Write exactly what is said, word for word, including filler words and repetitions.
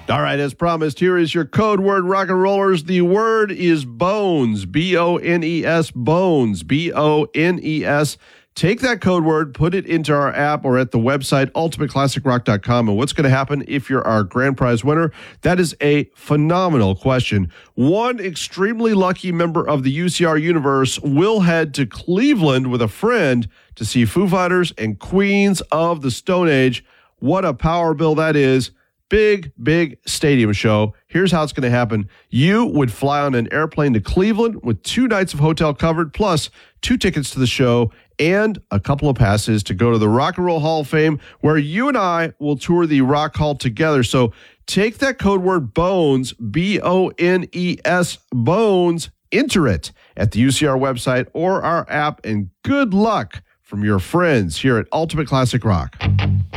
All right, as promised, here is your code word, rock and rollers. The word is bones, B O N E S, bones, B O N E S. Take that code word, put it into our app or at the website, ultimate classic rock dot com. And what's going to happen if you're our grand prize winner? That is a phenomenal question. One extremely lucky member of the U C R universe will head to Cleveland with a friend to see Foo Fighters and Queens of the Stone Age. What a power bill that is. Big, big stadium show. Here's how it's going to happen. You would fly on an airplane to Cleveland with two nights of hotel covered, plus two tickets to the show and a couple of passes to go to the Rock and Roll Hall of Fame, where you and I will tour the Rock Hall together. So take that code word BONES, B O N E S, BONES, enter it at the U C R website or our app, and good luck from your friends here at Ultimate Classic Rock.